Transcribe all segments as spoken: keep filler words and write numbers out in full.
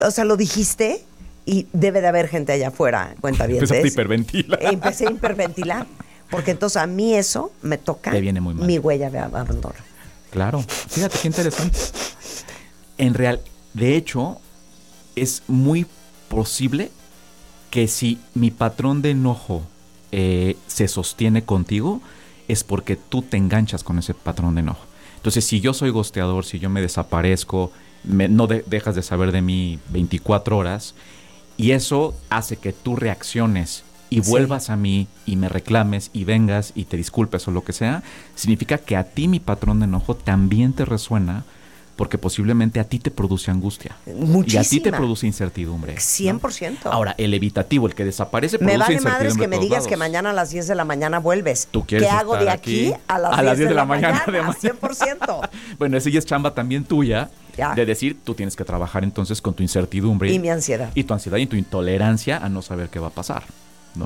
o sea, lo dijiste y debe de haber gente allá afuera, cuenta bien. Empezaste a hiperventilar. Empecé a hiperventilar. Porque entonces a mí eso me toca. Te viene muy mal. Mi huella de abandono. Claro. Fíjate qué interesante. En real, de hecho, es muy posible que si mi patrón de enojo eh, se sostiene contigo, es porque tú te enganchas con ese patrón de enojo. Entonces, si yo soy gosteador, si yo me desaparezco, me, no de, dejas de saber de mí veinticuatro horas, y eso hace que tú reacciones y vuelvas sí. a mí y me reclames y vengas y te disculpes o lo que sea, significa que a ti mi patrón de enojo también te resuena, porque posiblemente a ti te produce angustia. Muchísima. Y a ti te produce incertidumbre. cien por ciento. ¿no? Ahora, el evitativo, el que desaparece, produce me vale incertidumbre. Madres que me digas lados. que mañana a las diez de la mañana vuelves. ¿Tú quieres ¿Qué hago de aquí, aquí a las, a las diez de la, la mañana? mañana de mañana. cien por ciento. Bueno, esa ya es chamba también tuya. Ya. De decir, tú tienes que trabajar entonces con tu incertidumbre. Y mi ansiedad. Y tu ansiedad y tu intolerancia a no saber qué va a pasar, ¿no?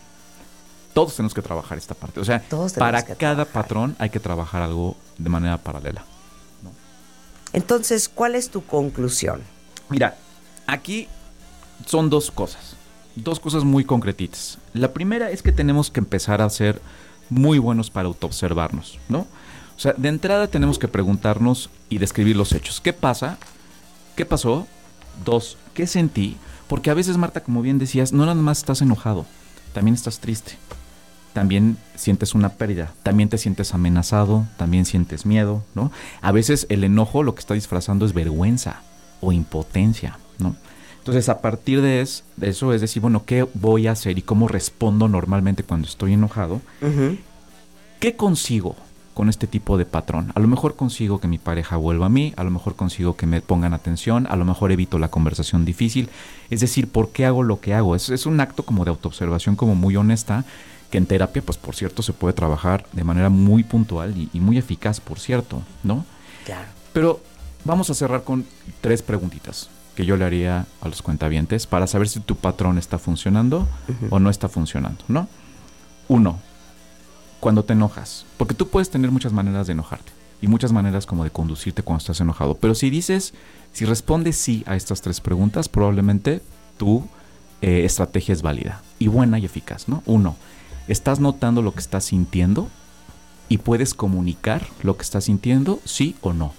Todos tenemos que trabajar esta parte. O sea, para cada trabajar. patrón hay que trabajar algo de manera paralela. ¿no? Entonces, ¿cuál es tu conclusión? Mira, aquí son dos cosas. Dos cosas muy concretitas. La primera es que tenemos que empezar a ser muy buenos para autoobservarnos, ¿no? O sea, de entrada tenemos que preguntarnos y describir los hechos. ¿Qué pasa? ¿Qué pasó? Dos, ¿qué sentí? Porque a veces, Marta, como bien decías, no nada más estás enojado, también estás triste. También sientes una pérdida, también te sientes amenazado, también sientes miedo, ¿no? A veces el enojo lo que está disfrazando es vergüenza o impotencia, ¿no? Entonces, a partir de, es, de eso es decir, bueno, ¿qué voy a hacer y cómo respondo normalmente cuando estoy enojado? Uh-huh. ¿Qué consigo con este tipo de patrón? A lo mejor consigo que mi pareja vuelva a mí, a lo mejor consigo que me pongan atención, a lo mejor evito la conversación difícil. Es decir, ¿por qué hago lo que hago? Es, es un acto como de autoobservación, como muy honesta, que en terapia, pues por cierto, se puede trabajar de manera muy puntual y, y muy eficaz, por cierto, ¿no? Claro. Pero vamos a cerrar con tres preguntitas que yo le haría a los cuentavientes para saber si tu patrón está funcionando uh-huh. o no está funcionando, ¿no? Uno, cuando te enojas, porque tú puedes tener muchas maneras de enojarte y muchas maneras como de conducirte cuando estás enojado, pero si dices, si respondes sí a estas tres preguntas, probablemente tu eh, estrategia es válida y buena y eficaz, ¿no? Uno, ¿estás notando lo que estás sintiendo y puedes comunicar lo que estás sintiendo, sí o no?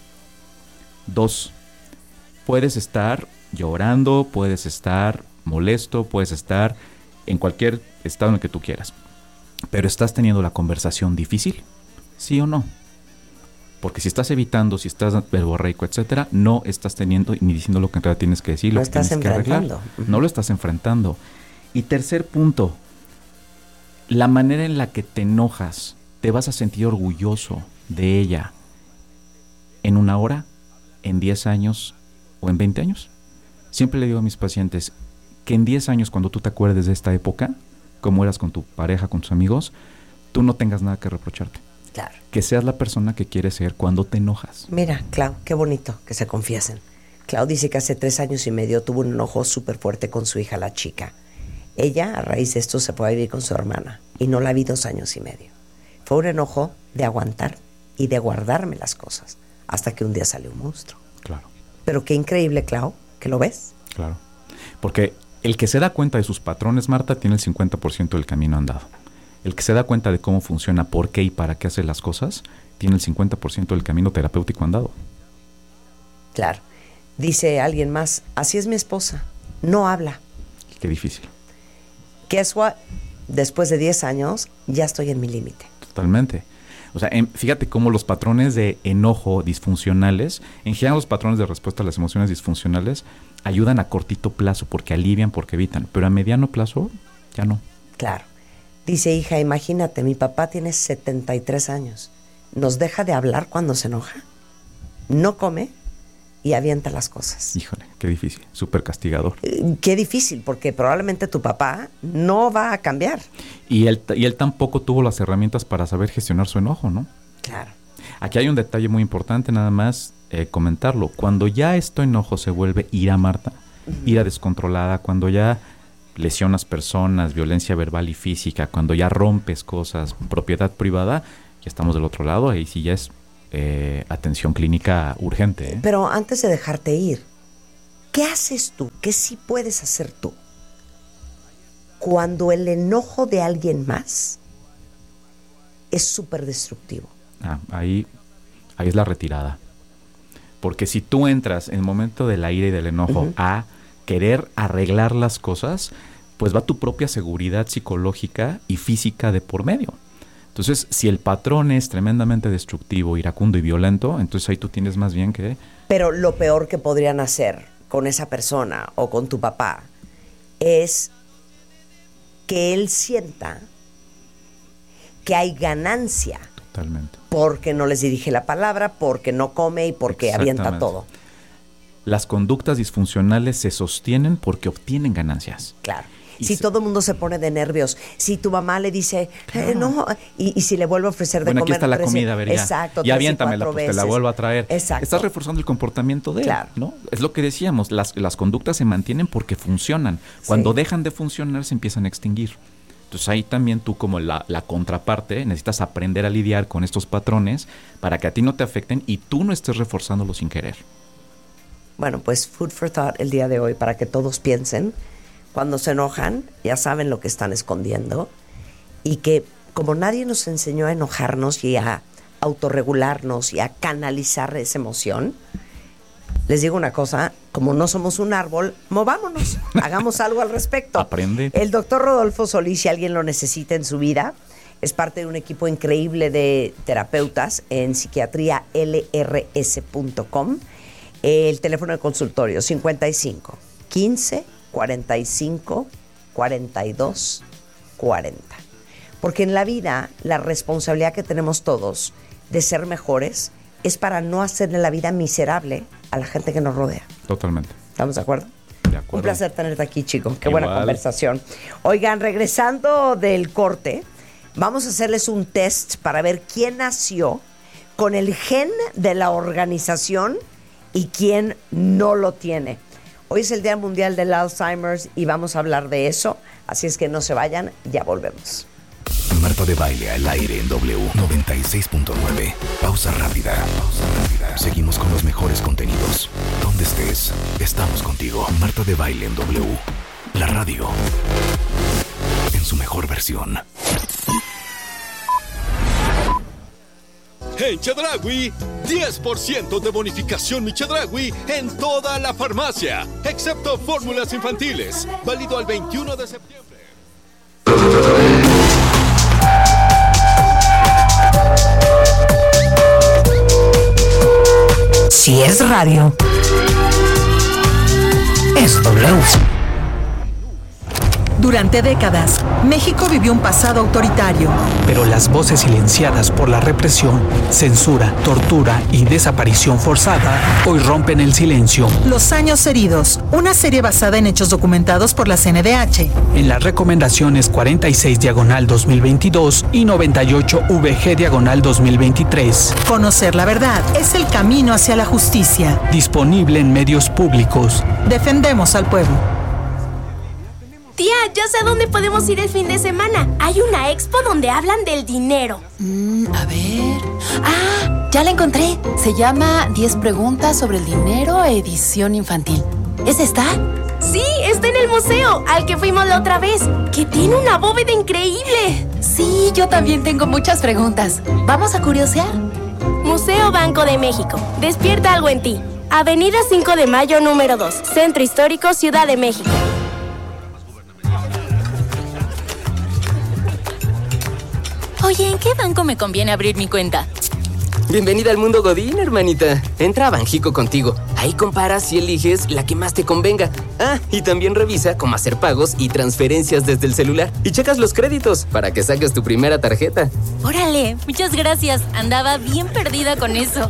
Dos, puedes estar llorando, puedes estar molesto, puedes estar en cualquier estado en el que tú quieras, pero ¿estás teniendo la conversación difícil? ¿Sí o no? Porque si estás evitando, si estás verborreico, etcétera, no estás teniendo ni diciendo lo que en realidad tienes que decir, lo lo que estás tienes que arreglar. Uh-huh. No lo estás enfrentando. Y tercer punto, la manera en la que te enojas, ¿te vas a sentir orgulloso de ella en una hora, en diez años o en veinte años? Siempre le digo a mis pacientes que en diez años, cuando tú te acuerdes de esta época, como eras con tu pareja, con tus amigos, tú no tengas nada que reprocharte. Claro. Que seas la persona que quieres ser cuando te enojas. Mira, Clau, qué bonito que se confiesen. Clau dice que hace tres años y medio tuvo un enojo súper fuerte con su hija, la chica. Ella, a raíz de esto, se fue a vivir con su hermana y no la vi dos años y medio. Fue un enojo de aguantar y de guardarme las cosas hasta que un día salió un monstruo. Claro. Pero qué increíble, Clau, que lo ves. Claro. Porque el que se da cuenta de sus patrones, Marta, tiene el cincuenta por ciento del camino andado. El que se da cuenta de cómo funciona, por qué y para qué hace las cosas, tiene el cincuenta por ciento del camino terapéutico andado. Claro. Dice alguien más, así es mi esposa, no habla. Qué difícil. Guess what? Después de diez años, ya estoy en mi límite. Totalmente. O sea, en, fíjate cómo los patrones de enojo disfuncionales, en general los patrones de respuesta a las emociones disfuncionales, ayudan a cortito plazo porque alivian, porque evitan, pero a mediano plazo ya no. Claro. Dice, hija, imagínate, mi papá tiene setenta y tres años. ¿Nos deja de hablar cuando se enoja? No come y avienta las cosas. Híjole, qué difícil, súper castigador. Eh, qué difícil, porque probablemente tu papá no va a cambiar. Y él, y él tampoco tuvo las herramientas para saber gestionar su enojo, ¿no? Claro. Aquí hay un detalle muy importante, nada más eh, comentarlo. Cuando ya este enojo se vuelve ira, Marta, uh-huh. ira descontrolada, cuando ya lesionas personas, violencia verbal y física, cuando ya rompes cosas, propiedad privada, ya estamos del otro lado, ahí sí ya es eh, atención clínica urgente. ¿eh? Pero antes de dejarte ir, ¿Qué haces tú? ¿Qué sí puedes hacer tú cuando el enojo de alguien más es súper destructivo? Ah, ahí, ahí es la retirada. Porque si tú entras en el momento del ira y del enojo uh-huh. a querer arreglar las cosas, pues va tu propia seguridad psicológica y física de por medio. Entonces, si el patrón es tremendamente destructivo, iracundo y violento, entonces ahí tú tienes más bien que... Pero lo peor que podrían hacer con esa persona o con tu papá es que él sienta que hay ganancia. Totalmente. Porque no les dirige la palabra, porque no come y porque avienta todo. Las conductas disfuncionales se sostienen porque obtienen ganancias. Claro. Y si se... todo el mundo se pone de nervios, si tu mamá le dice, claro. eh, no, y, y si le vuelve a ofrecer de bueno, comer... aquí está la tres, comida, vería. Exacto. Y aviéntamela, pues te la vuelvo a traer. Exacto. Estás reforzando el comportamiento de él, claro. ¿no? Es lo que decíamos, las, las conductas se mantienen porque funcionan. Cuando sí. dejan de funcionar, se empiezan a extinguir. Entonces ahí también tú como la, la contraparte necesitas aprender a lidiar con estos patrones para que a ti no te afecten y tú no estés reforzándolos sin querer. Bueno, pues food for thought el día de hoy para que todos piensen. Cuando se enojan, ya saben lo que están escondiendo y que como nadie nos enseñó a enojarnos y a autorregularnos y a canalizar esa emoción, les digo una cosa, como no somos un árbol, movámonos, hagamos algo al respecto. Aprende. El doctor Rodolfo Solís, si alguien lo necesita en su vida, es parte de un equipo increíble de terapeutas en psiquiatría l r s punto com. El teléfono de consultorio cincuenta y cinco, quince, cuarenta y cinco, cuarenta y dos, cuarenta. Porque en la vida la responsabilidad que tenemos todos de ser mejores es para no hacerle la vida miserable a la gente que nos rodea. Totalmente. ¿Estamos de acuerdo? De acuerdo. Un placer tenerte aquí, chico. Qué Igual. Buena conversación. Oigan, regresando del corte, vamos a hacerles un test para ver quién nació con el gen de la organización y quién no lo tiene. Hoy es el Día Mundial del Alzheimer's y vamos a hablar de eso. Así es que no se vayan, ya volvemos. Marta de Baile al aire en W noventa y seis punto nueve. Pausa rápida. Pausa rápida. Seguimos con los mejores contenidos. Donde estés, estamos contigo. Marta de Baile en W. La radio. En su mejor versión. En Chedraui, diez por ciento de bonificación mi Chedraui en toda la farmacia, excepto fórmulas infantiles, válido al veintiuno de septiembre. Si es radio, es W. Durante décadas, México vivió un pasado autoritario. Pero las voces silenciadas por la represión, censura, tortura y desaparición forzada hoy rompen el silencio. Los años heridos, una serie basada en hechos documentados por la C N D H. En las recomendaciones cuarenta y seis diagonal dos mil veintidós y noventa y ocho V G diagonal dos mil veintitrés. Conocer la verdad es el camino hacia la justicia. Disponible en medios públicos. Defendemos al pueblo. Tía, ya sé a dónde podemos ir el fin de semana. Hay una expo donde hablan del dinero. Mm, a ver... ¡Ah! Ya la encontré. Se llama diez preguntas sobre el dinero, edición infantil. ¿Es esta? Sí, está en el museo, al que fuimos la otra vez. Que tiene una bóveda increíble. Sí, yo también tengo muchas preguntas. ¿Vamos a curiosear? Museo Banco de México. Despierta algo en ti. Avenida cinco de mayo, número dos. Centro Histórico, Ciudad de México. Oye, ¿en qué banco me conviene abrir mi cuenta? Bienvenida al mundo Godín, hermanita. Entra a Banjico contigo. Ahí comparas y eliges la que más te convenga. Ah, y también revisa cómo hacer pagos y transferencias desde el celular. Y checas los créditos para que saques tu primera tarjeta. Órale, muchas gracias. Andaba bien perdida con eso.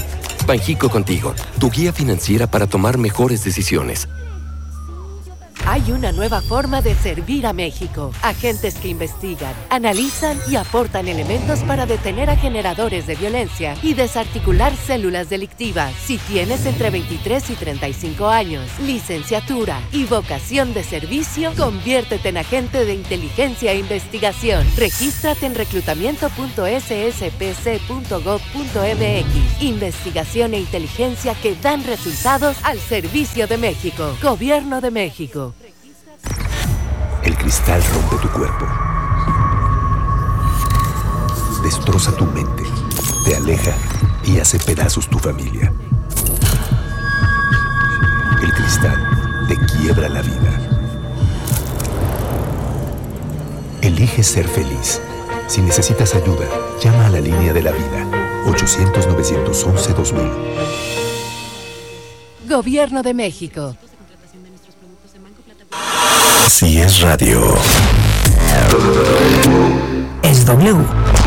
Banjico contigo, tu guía financiera para tomar mejores decisiones. Hay una nueva forma de servir a México. Agentes que investigan, analizan y aportan elementos para detener a generadores de violencia y desarticular células delictivas. Si tienes entre veintitrés y treinta y cinco años, licenciatura y vocación de servicio, conviértete en agente de inteligencia e investigación. Regístrate en reclutamiento punto s s p c punto gov punto m x. Investigación e inteligencia que dan resultados al servicio de México. Gobierno de México. El cristal rompe tu cuerpo, destroza tu mente, te aleja y hace pedazos tu familia. El cristal te quiebra la vida. Elige ser feliz. Si necesitas ayuda, llama a la línea de la vida, ochocientos, novecientos once, dos mil. Gobierno de México. Si es radio, es W.